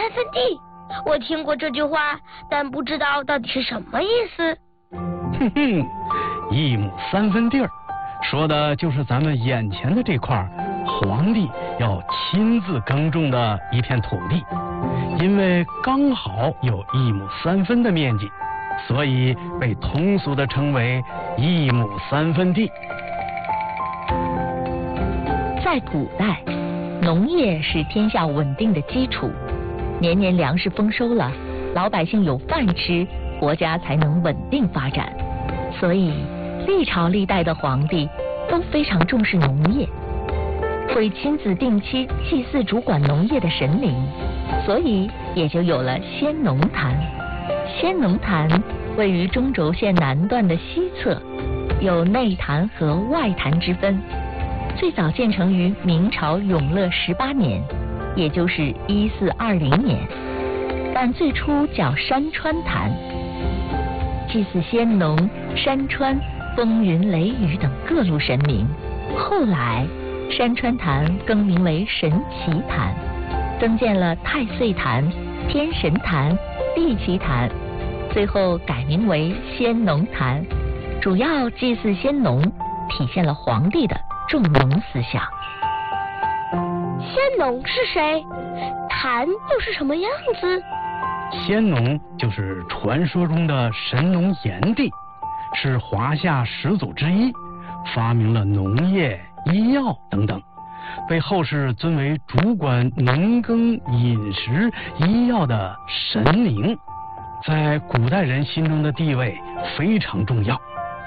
三分地。我听过这句话，但不知道到底是什么意思。 哼哼，一亩三分地儿，说的就是咱们眼前的这块皇帝要亲自耕种的一片土地，因为刚好有一亩三分的面积，所以被通俗的称为一亩三分地。 在古代，农业是天下稳定的基础，年年粮食丰收了，老百姓有饭吃，国家才能稳定发展。所以历朝历代的皇帝都非常重视农业，会亲自定期祭祀主管农业的神灵，所以也就有了先农坛。先农坛位于中轴线南段的西侧，有内坛和外坛之分。最早建成于明朝永乐18年，也就是1420年，但最初叫山川坛，祭祀先农、山川、风云雷雨等各路神明。后来山川坛更名为神奇坛，增建了太岁坛、天神坛、地奇坛，最后改名为先农坛，主要祭祀先农，体现了皇帝的重农思想。 先农是谁？坛又是什么样子？ 先农就是传说中的神农炎帝，是华夏始祖之一，发明了农业、医药等等，被后世尊为主管农耕、饮食、医药的神灵，在古代人心中的地位非常重要。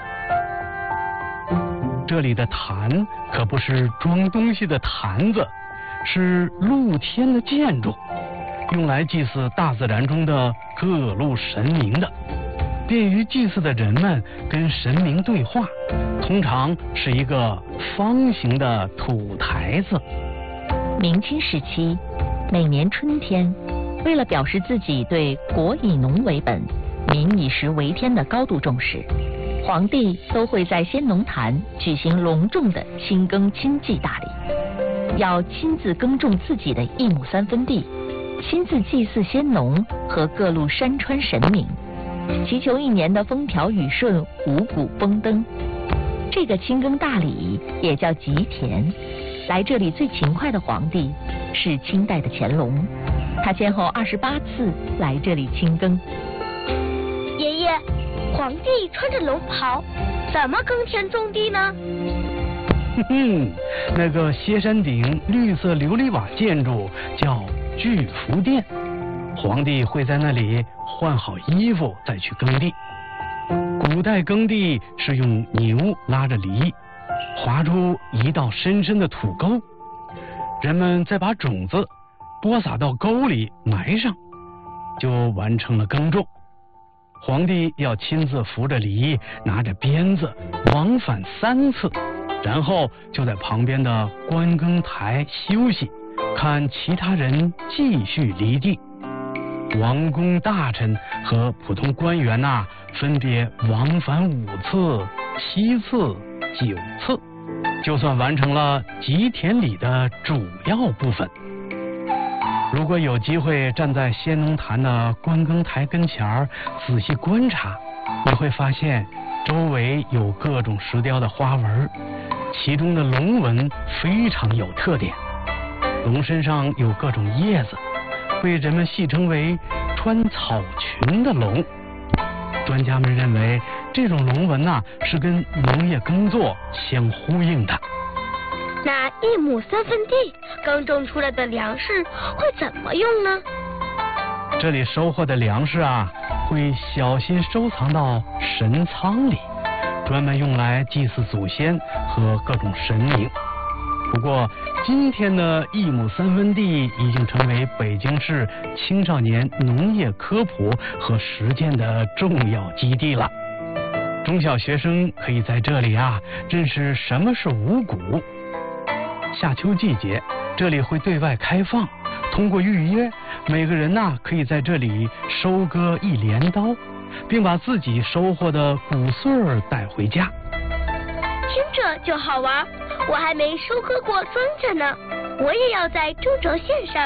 这里的坛可不是装东西的坛子，是露天的建筑，用来祭祀大自然中的各路神明的，便于祭祀的人们跟神明对话，通常是一个方形的土台子。 明清时期，每年春天，为了表示自己对国以农为本、民以食为天的高度重视，皇帝都会在先农坛举行隆重的亲耕亲祭大礼，要亲自耕种自己的一亩三分地，亲自祭祀先农和各路山川神明，祈求一年的风调雨顺、五谷丰登。这个亲耕大礼也叫吉田。来这里最勤快的皇帝是清代的乾隆，他先后28次来这里亲耕。 爷爷，皇帝穿着龙袍，怎么耕田种地呢？ 哼哼，那个歇山顶绿色琉璃瓦建筑叫巨福殿，皇帝会在那里换好衣服再去耕地。古代耕地是用牛拉着犁，划出一道深深的土沟，人们再把种子播撒到沟里埋上，就完成了耕种。皇帝要亲自扶着犁，拿着鞭子往返3次，然后就在旁边的观耕台休息，看其他人继续犁地。王公大臣和普通官员分别往返5次、7次、9次，就算完成了吉田里的主要部分。如果有机会站在先农坛的观耕台跟前儿仔细观察，你会发现周围有各种石雕的花纹，其中的龙纹非常有特点。龙身上有各种叶子，被人们戏称为穿草裙的龙。专家们认为这种龙纹是跟农业耕作相呼应的。 那一亩三分地耕种出来的粮食会怎么用呢？ 这里收获的粮食会小心收藏到神仓里，专门用来祭祀祖先和各种神明。不过今天的一亩三分地已经成为北京市青少年农业科普和实践的重要基地了。中小学生可以在这里认识什么是五谷。夏秋季节，这里会对外开放，通过预约，每个人可以在这里收割1镰刀，并把自己收获的谷穗带回家。 听着就好玩，我还没收割过庄稼呢，我也要在中轴线上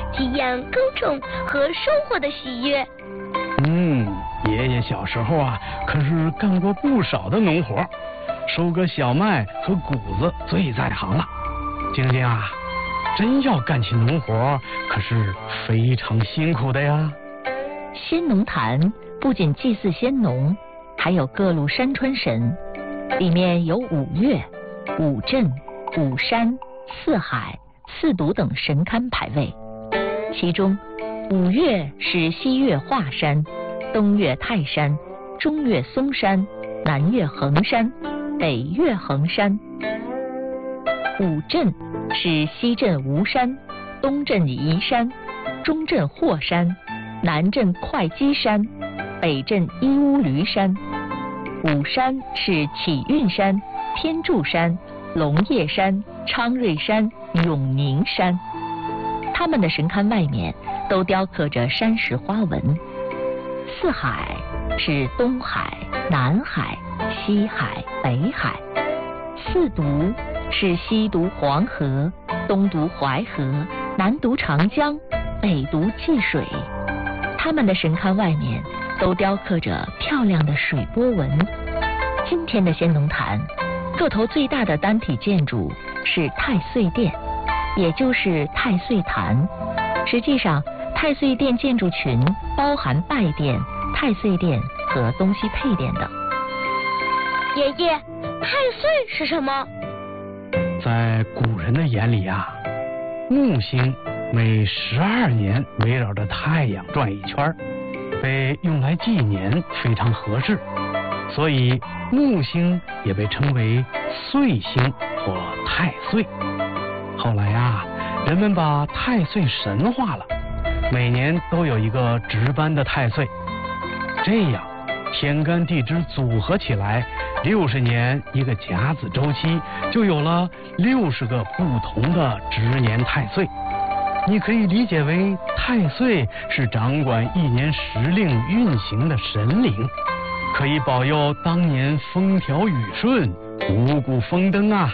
体验耕种和收获的喜悦。 爷爷小时候啊，可是干过不少的农活，收割小麦和谷子最在行了。晶晶啊，真要干起农活，可是非常辛苦的呀。 先农坛不仅祭祀先农，还有各路山川神，里面有五岳、五镇、五山、四海、四渎等神龛牌位。其中五岳是西岳华山，东岳泰山，中岳嵩山，南岳衡山，北岳衡山。五镇是西镇吴山，东镇宜山，中镇霍山，南镇会稽山，北镇伊乌驴山。五山是启运山、天柱山、龙叶山、昌瑞山、永宁山。他们的神龛外面都雕刻着山石花纹。四海是东海、南海、西海、北海。四渎是西渎黄河，东渎淮河，南渎长江，北渎济水。他们的神龛外面都雕刻着漂亮的水波纹。今天的先农坛，个头最大的单体建筑是太岁殿，也就是太岁坛。实际上，太岁殿建筑群包含拜殿、太岁殿和东西配殿等。 爷爷，太岁是什么？ 在古人的眼里啊，木星每12年围绕着太阳转一圈，被用来纪年非常合适，所以木星也被称为岁星或太岁。后来啊，人们把太岁神化了，每年都有一个值班的太岁，这样天干地支组合起来，60年一个甲子周期，就有了60个不同的值年太岁。你可以理解为太岁是掌管一年时令运行的神灵，可以保佑当年风调雨顺、五谷丰登啊。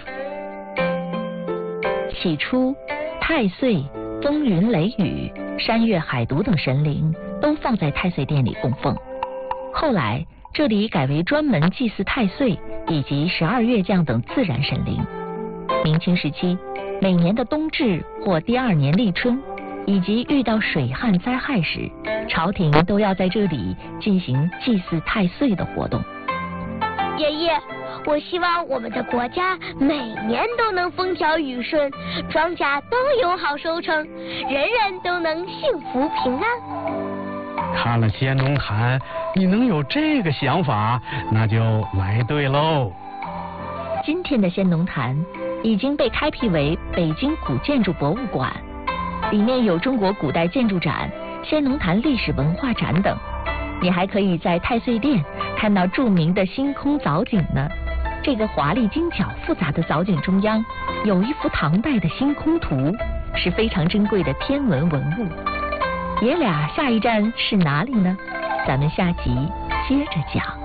起初，太岁、风云雷雨、山岳海渎等神灵都放在太岁殿里供奉。后来，这里改为专门祭祀太岁以及12月将等自然神灵。明清时期，每年的冬至或第2年立春，以及遇到水旱灾害时，朝廷都要在这里进行祭祀太岁的活动。 爷爷，我希望我们的国家每年都能风调雨顺，庄稼都有好收成，人人都能幸福平安。 看了先农坛，你能有这个想法，那就来对喽。 今天的先农坛已经被开辟为北京古建筑博物馆，里面有中国古代建筑展、先农坛历史文化展等。你还可以在太岁殿看到著名的星空藻井呢。这个华丽精巧复杂的藻井中央有一幅唐代的星空图，是非常珍贵的天文文物。爷俩下一站是哪里呢？咱们下集接着讲。